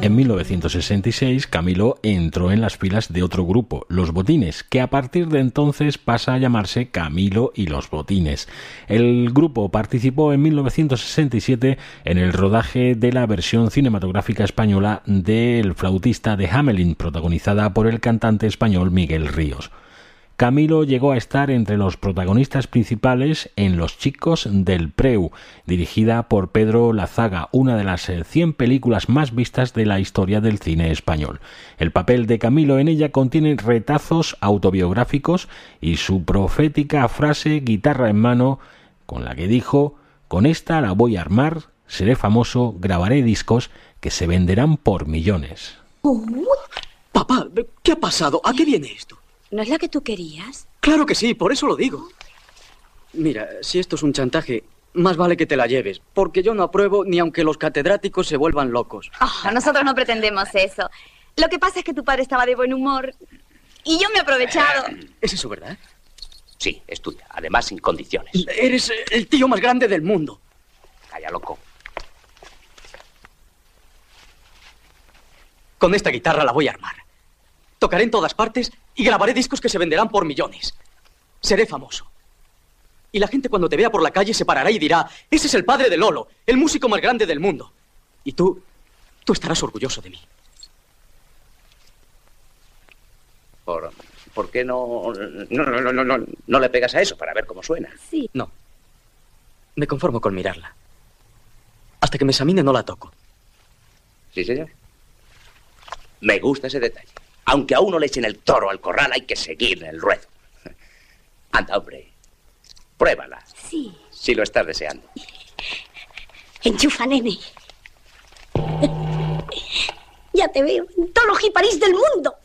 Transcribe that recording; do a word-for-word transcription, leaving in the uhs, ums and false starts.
En mil novecientos sesenta y seis, Camilo entró en las filas de otro grupo, Los Botines, que a partir de entonces pasa a llamarse Camilo y los Botines. El grupo participó en mil novecientos sesenta y siete en el rodaje de la versión cinematográfica española del Flautista de Hamelin, protagonizada por el cantante español Miguel Ríos. Camilo llegó a estar entre los protagonistas principales en Los Chicos del Preu, dirigida por Pedro Lazaga, una de las cien películas más vistas de la historia del cine español. El papel de Camilo en ella contiene retazos autobiográficos y su profética frase guitarra en mano, con la que dijo: «Con esta la voy a armar, seré famoso, grabaré discos que se venderán por millones». Uh. Papá, ¿qué ha pasado? ¿A qué viene esto? ¿No es la que tú querías? Claro que sí, por eso lo digo. Mira, si esto es un chantaje, más vale que te la lleves, porque yo no apruebo ni aunque los catedráticos se vuelvan locos. Oh, nosotros no pretendemos eso. Lo que pasa es que tu padre estaba de buen humor y yo me he aprovechado. ¿Es eso verdad? Sí, es tuya, además sin condiciones. Eres el tío más grande del mundo. Calla, loco. Con esta guitarra la voy a armar. Tocaré en todas partes y grabaré discos que se venderán por millones. Seré famoso. Y la gente cuando te vea por la calle se parará y dirá: ese es el padre de Lolo, el músico más grande del mundo. Y tú, tú estarás orgulloso de mí. ¿Por, ¿por qué no no, no, no, no no le pegas a eso para ver cómo suena? Sí. No. Me conformo con mirarla. Hasta que me examine no la toco. Sí, señor. Me gusta ese detalle. Aunque a uno le echen el toro al corral, hay que seguir el ruedo. Anda, hombre. Pruébala. Sí. Si lo estás deseando. Enchufa, nene. Ya te veo en todos los jiparís del mundo.